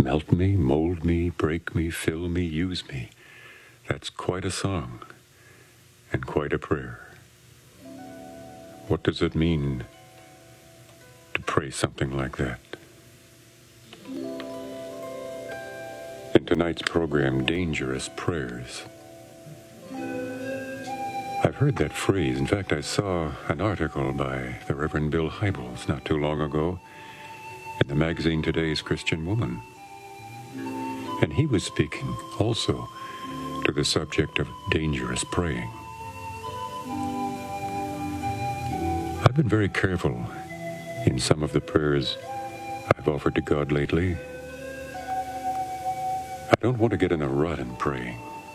Melt me, mold me, break me, fill me, use me. That's quite a song and quite a prayer. What does it mean to pray something like that? In tonight's program, Dangerous Prayers. I've heard that phrase. In fact, I saw an article by the Reverend Bill Hybels not too long ago in the magazine Today's Christian Woman. And he was speaking also to the subject of dangerous praying. I've been very careful in some of the prayers I've offered to God lately. I don't want to get in a rut in praying.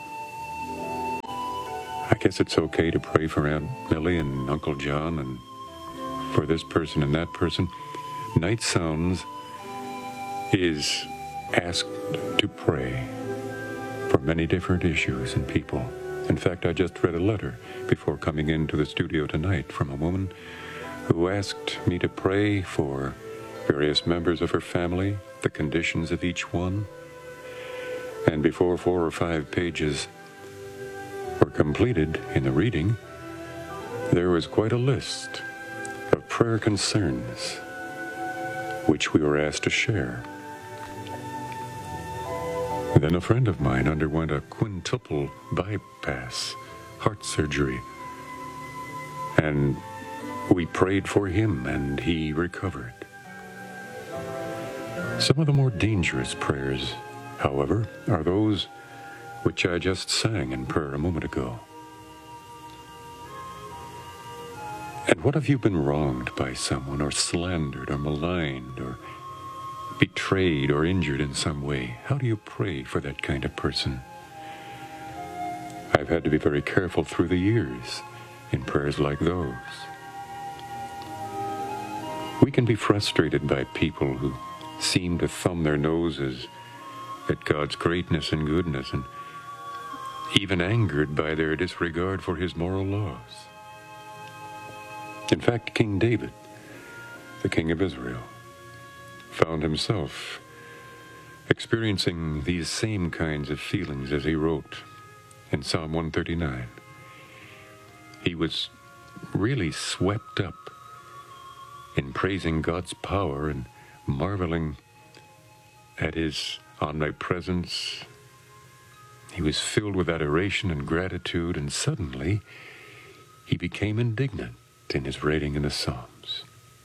I guess it's okay to pray for Aunt Millie and Uncle John and for this person and that person. Night Sounds is asked to pray for many different issues and people. In fact, I just read a letter before coming into the studio tonight from a woman who asked me to pray for various members of her family, the conditions of each one. And before 4 or 5 pages were completed in the reading, there was quite a list of prayer concerns which we were asked to share. Then a friend of mine underwent a quintuple bypass heart surgery, and we prayed for him and he recovered. Some of the more dangerous prayers, however, are those which I just sang in prayer a moment ago. And what have you been wronged by someone, or slandered, or maligned, or betrayed, or injured in some way? How do you pray for that kind of person? I've had to be very careful through the years in prayers like those. We can be frustrated by people who seem to thumb their noses at God's greatness and goodness, and even angered by their disregard for his moral laws. In fact, King David, the king of Israel, found himself experiencing these same kinds of feelings as he wrote in Psalm 139. He was really swept up in praising God's power and marveling at his omnipresence. He was filled with adoration and gratitude, and suddenly he became indignant in his writing in the Psalms.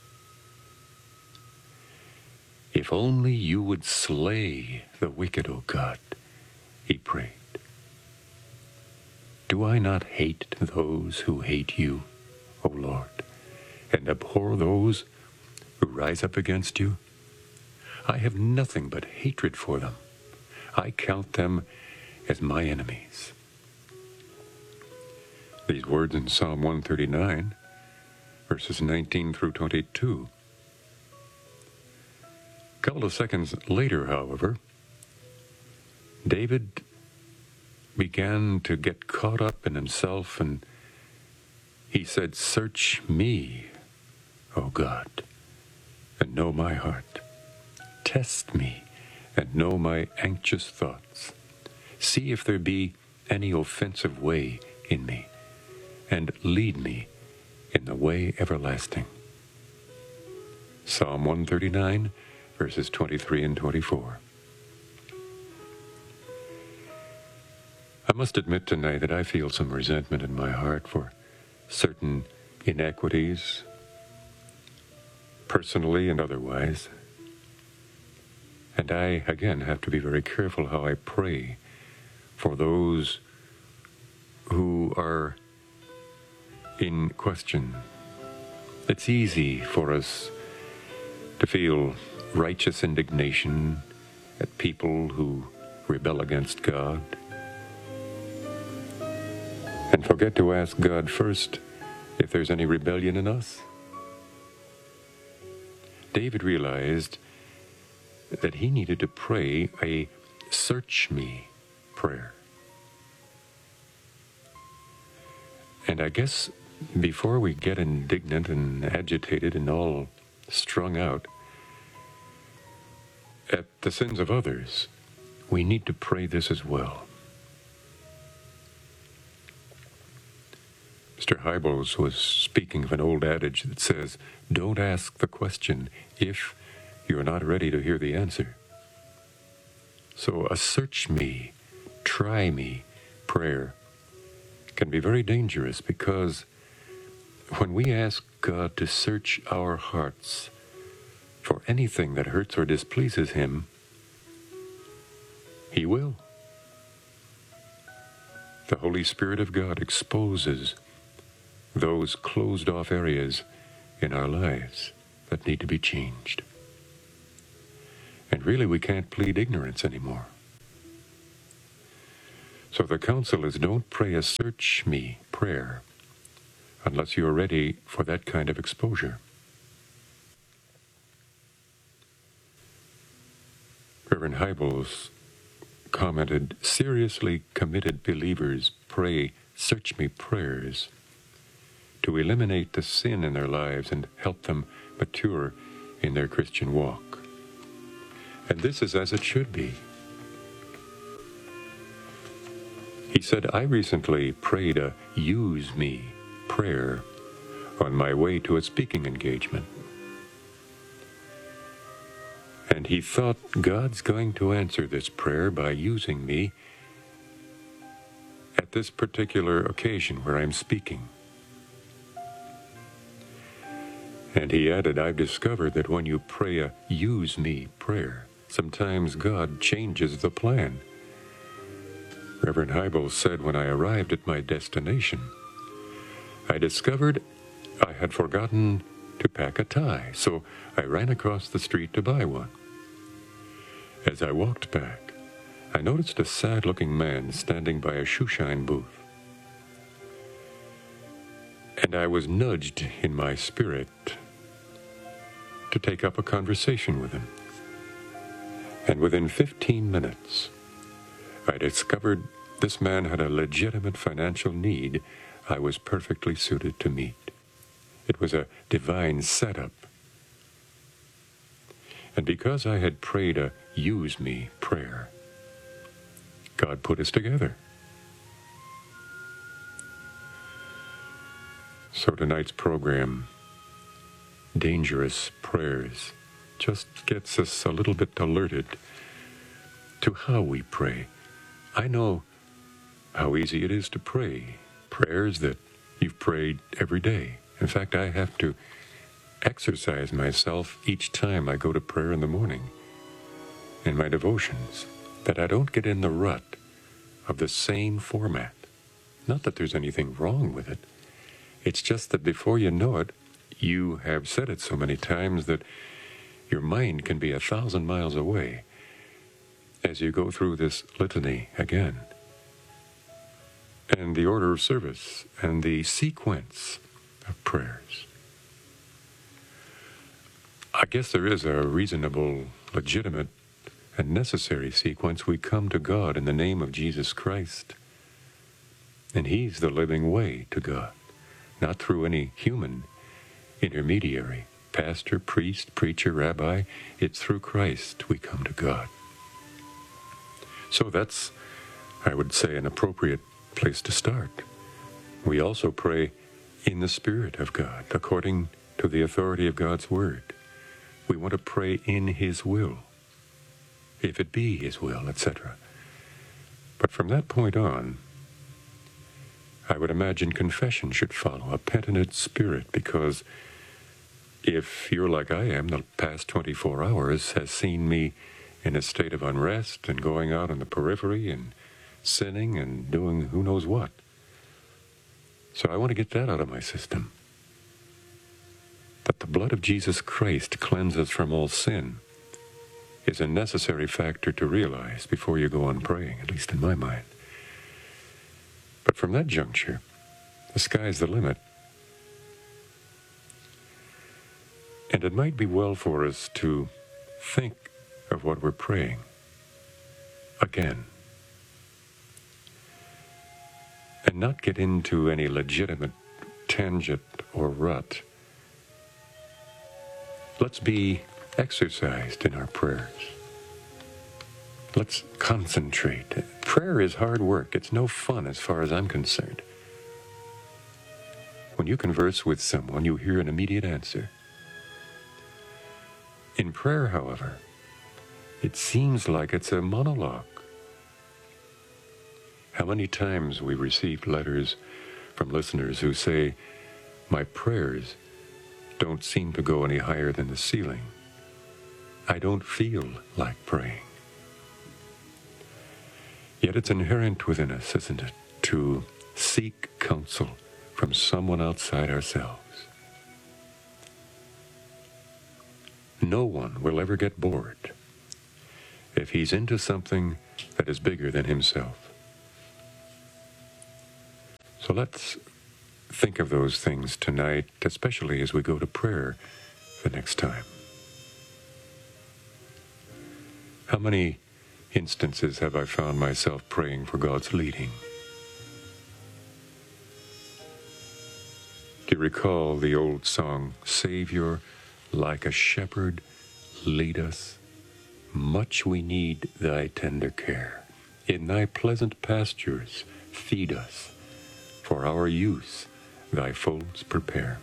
If only you would slay the wicked, O God, he prayed. Do I not hate those who hate you, O Lord, and abhor those who rise up against you? I have nothing but hatred for them. I count them as my enemies. These words in Psalm 139, verses 19 through 22. A couple of seconds later, however, David began to get caught up in himself, and he said, "Search me, O God, and know my heart. Test me and know my anxious thoughts. See if there be any offensive way in me, and lead me in the way everlasting." Psalm 139, verses 23 and 24. I must admit tonight that I feel some resentment in my heart for certain inequities, personally and otherwise. And I, again, have to be very careful how I pray for those who are in question. It's easy for us to feel righteous indignation at people who rebel against God, and forget to ask God first if there's any rebellion in us. David realized that he needed to pray a search me prayer. And I guess before we get indignant and agitated and all strung out at the sins of others, we need to pray this as well. Mr. Hybels was speaking of an old adage that says, don't ask the question if you're not ready to hear the answer. So a search me, try me prayer can be very dangerous, because when we ask God to search our hearts for anything that hurts or displeases Him, He will. The Holy Spirit of God exposes those closed-off areas in our lives that need to be changed. And really, we can't plead ignorance anymore. So the counsel is, don't pray a search me prayer unless you are ready for that kind of exposure. Reverend Hybels commented, seriously committed believers pray search me prayers to eliminate the sin in their lives and help them mature in their Christian walk. And this is as it should be. He said, I recently prayed a use me prayer on my way to a speaking engagement. And he thought, God's going to answer this prayer by using me at this particular occasion where I'm speaking. And he added, I've discovered that when you pray a use me prayer, sometimes God changes the plan. Reverend Hybels said, when I arrived at my destination, I discovered I had forgotten to pack a tie, so I ran across the street to buy one. As I walked back, I noticed a sad-looking man standing by a shoeshine booth. And I was nudged in my spirit to take up a conversation with him. And within 15 minutes, I discovered this man had a legitimate financial need I was perfectly suited to meet. It was a divine setup. And because I had prayed a use me prayer, God put us together. So tonight's program, Dangerous Prayers, just gets us a little bit alerted to how we pray. I know how easy it is to pray prayers that you've prayed every day. In fact, I have to exercise myself each time I go to prayer in the morning in my devotions, that I don't get in the rut of the same format. Not that there's anything wrong with it. It's just that before you know it, you have said it so many times that your mind can be 1,000 miles away as you go through this litany again. And the order of service and the sequence of prayers. I guess there is a reasonable, legitimate, and necessary sequence. We come to God in the name of Jesus Christ. And He's the living way to God, not through any human intermediary, pastor, priest, preacher, rabbi. It's through Christ we come to God. So that's, I would say, an appropriate place to start. We also pray in the Spirit of God, according to the authority of God's Word. We want to pray in His will, if it be His will, etc. But from that point on, I would imagine confession should follow, a penitent spirit, because if you're like I am, the past 24 hours has seen me in a state of unrest and going out on the periphery and sinning and doing who knows what. So I want to get that out of my system. That the blood of Jesus Christ cleanses from all sin is a necessary factor to realize before you go on praying, at least in my mind. But from that juncture, the sky's the limit. And it might be well for us to think of what we're praying again, and not get into any legitimate tangent or rut. Let's be exercised in our prayers. Let's concentrate. Prayer is hard work. It's no fun as far as I'm concerned. When you converse with someone, you hear an immediate answer. In prayer, however, it seems like it's a monologue. How many times we received letters from listeners who say, "My prayers don't seem to go any higher than the ceiling. I don't feel like praying." Yet it's inherent within us, isn't it, to seek counsel from someone outside ourselves. No one will ever get bored if he's into something that is bigger than himself. So let's think of those things tonight, especially as we go to prayer the next time. How many instances have I found myself praying for God's leading? Do you recall the old song, "Savior, like a shepherd, lead us. Much we need thy tender care. In thy pleasant pastures, feed us. For our use, thy folds prepare."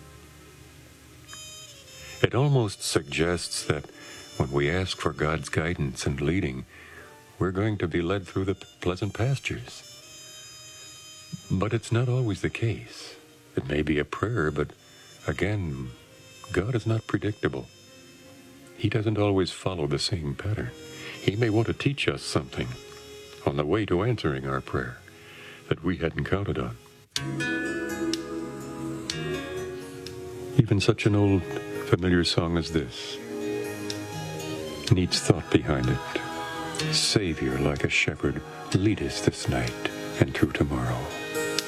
It almost suggests that when we ask for God's guidance and leading, we're going to be led through the pleasant pastures. But it's not always the case. It may be a prayer, but again, God is not predictable. He doesn't always follow the same pattern. He may want to teach us something on the way to answering our prayer that we hadn't counted on. Even such an old, familiar song as this needs thought behind it. Savior, like a shepherd, lead us this night and through tomorrow.